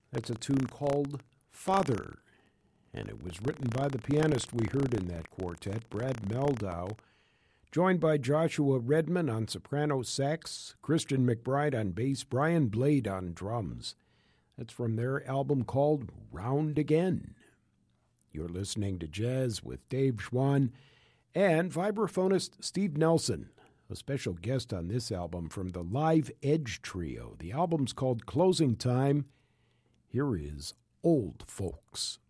That's a tune called Father, and it was written by the pianist we heard in that quartet, Brad Meldau, joined by Joshua Redman on soprano sax, Christian McBride on bass, Brian Blade on drums. That's from their album called Round Again. You're listening to Jazz with Dave Schwann and vibraphonist Steve Nelson, a special guest on this album from the Live Edge Trio. The album's called Closing Time. Here is Old Folks.